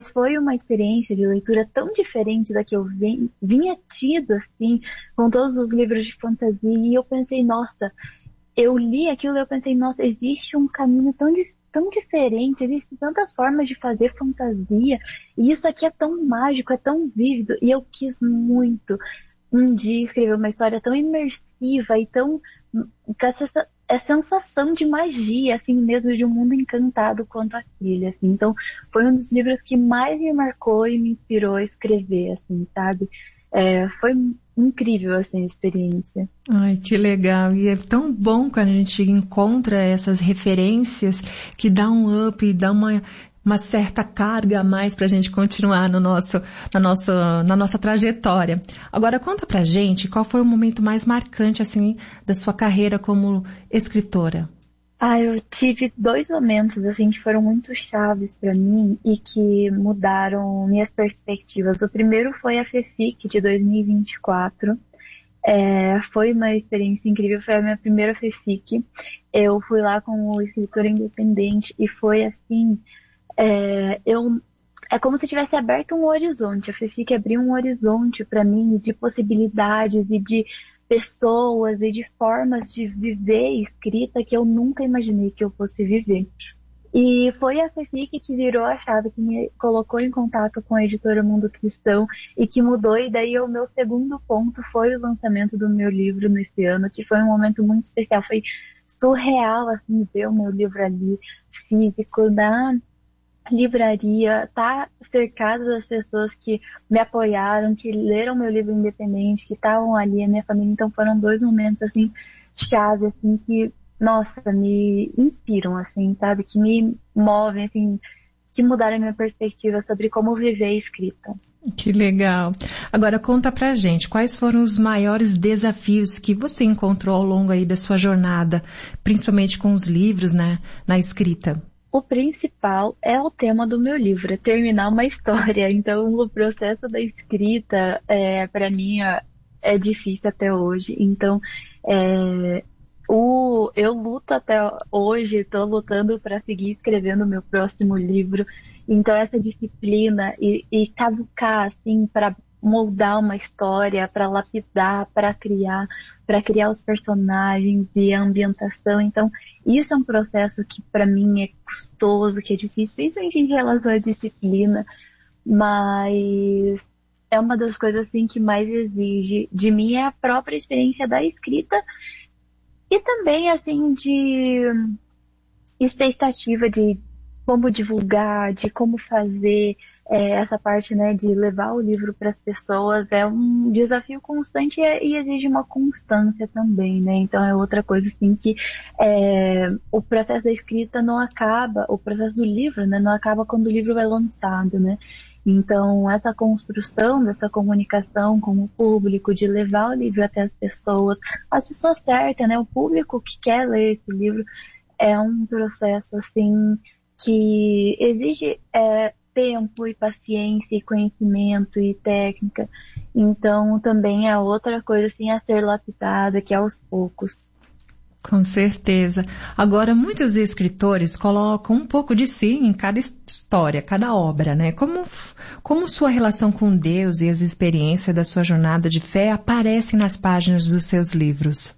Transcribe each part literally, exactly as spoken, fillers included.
foi uma experiência de leitura tão diferente da que eu vim, vinha tido, assim, com todos os livros de fantasia, e eu pensei, nossa, eu li aquilo e eu pensei, nossa, existe um caminho tão, di- tão diferente, existem tantas formas de fazer fantasia, e isso aqui é tão mágico, é tão vívido, e eu quis muito um dia escrever uma história tão imersiva e tão com essa é sensação de magia, assim mesmo, de um mundo encantado quanto aquele, assim. Então, foi um dos livros que mais me marcou e me inspirou a escrever, assim, sabe? É, foi incrível, assim, a experiência. Ai, que legal. E é tão bom quando a gente encontra essas referências que dá um up, e dá uma, uma certa carga a mais para a gente continuar no nosso, na, nossa, na nossa trajetória. Agora, conta pra gente qual foi o momento mais marcante, assim, da sua carreira como escritora. Ah, eu tive dois momentos, assim, que foram muito chaves para mim e que mudaram minhas perspectivas. O primeiro foi a FEFIC de dois mil e vinte e quatro. É, foi uma experiência incrível, foi a minha primeira FEFIC. Eu fui lá como escritora independente e foi assim, é, eu, é como se tivesse aberto um horizonte. A FEFIC abriu um horizonte para mim de possibilidades e de pessoas e de formas de viver escrita que eu nunca imaginei que eu fosse viver. E foi a FEFIC que virou a chave, que me colocou em contato com a editora Mundo Cristão e que mudou. E daí o meu segundo ponto foi o lançamento do meu livro nesse ano, que foi um momento muito especial. Foi surreal, assim, ver o meu livro ali físico na livraria, tá cercado das pessoas que me apoiaram, que leram meu livro independente, que estavam ali, a minha família. Então foram dois momentos, assim, chave, assim, que, nossa, me inspiram, assim, sabe? Que me movem, assim, que mudaram a minha perspectiva sobre como viver a escrita. Que legal. Agora conta pra gente, quais foram os maiores desafios que você encontrou ao longo aí da sua jornada, principalmente com os livros, né, na escrita? O principal é o tema do meu livro, é terminar uma história. Então, o processo da escrita, é, para mim, é, é difícil até hoje. Então, é, o, eu luto até hoje, estou lutando para seguir escrevendo o meu próximo livro. Então, essa disciplina e, e cavucar, assim, para moldar uma história, para lapidar, para criar, para criar os personagens e a ambientação. Então, isso é um processo que para mim é custoso, que é difícil, principalmente em relação à disciplina, mas é uma das coisas assim que mais exige de mim é a própria experiência da escrita e também assim de expectativa de como divulgar, de como fazer é, essa parte, né, de levar o livro para as pessoas. É um desafio constante e, e exige uma constância também, né? Então é outra coisa assim que é, o processo da escrita não acaba, o processo do livro, né, não acaba quando o livro é lançado, né? Então essa construção dessa comunicação com o público, de levar o livro até as pessoas, as pessoas certas, né? O público que quer ler esse livro, é um processo assim que exige é, tempo e paciência e conhecimento e técnica. Então também é outra coisa assim a ser lapidada, que é aos poucos. Com certeza. Agora, muitos escritores colocam um pouco de si em cada história, cada obra, né? Como, como sua relação com Deus e as experiências da sua jornada de fé aparecem nas páginas dos seus livros?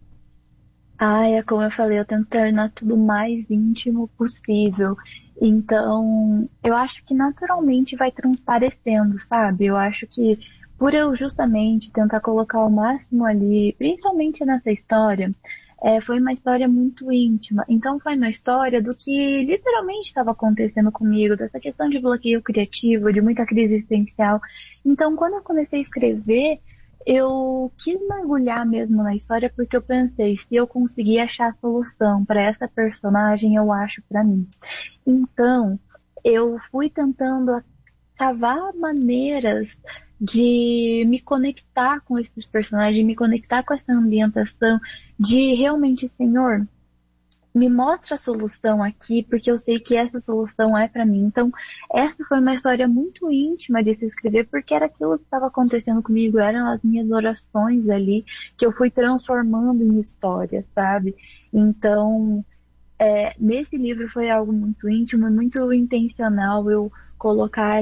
Ah, é como eu falei, eu tento tornar tudo mais íntimo possível. Então, eu acho que naturalmente vai transparecendo, sabe? Eu acho que por eu justamente tentar colocar o máximo ali, principalmente nessa história, é, foi uma história muito íntima. Então, foi uma história do que literalmente estava acontecendo comigo, dessa questão de bloqueio criativo, de muita crise existencial. Então, quando eu comecei a escrever, eu quis mergulhar mesmo na história porque eu pensei, se eu conseguir achar a solução para essa personagem, eu acho para mim. Então, eu fui tentando cavar maneiras de me conectar com esses personagens, me conectar com essa ambientação, de realmente, Senhor, me mostra a solução aqui, porque eu sei que essa solução é para mim. Então, essa foi uma história muito íntima de se escrever, porque era aquilo que estava acontecendo comigo, eram as minhas orações ali, que eu fui transformando em história, sabe? Então, é, nesse livro foi algo muito íntimo, muito intencional eu colocar